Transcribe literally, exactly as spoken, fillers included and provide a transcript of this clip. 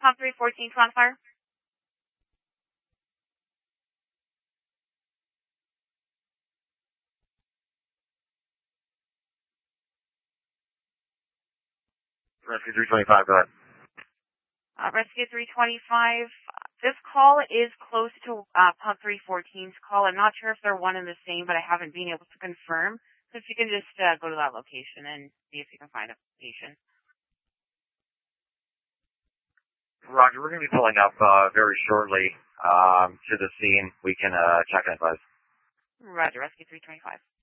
Pump three fourteen, on fire. Rescue three twenty-five, go ahead. Uh, Rescue three twenty-five, this call is close to uh, Pump three fourteen's call. I'm not sure if they're one and the same, but I haven't been able to confirm. So if you can just uh, go to that location and see if you can find a patient. Roger, we're going to be pulling up uh, very shortly um, to the scene. We can uh, check and advise. Roger, Rescue three twenty-five.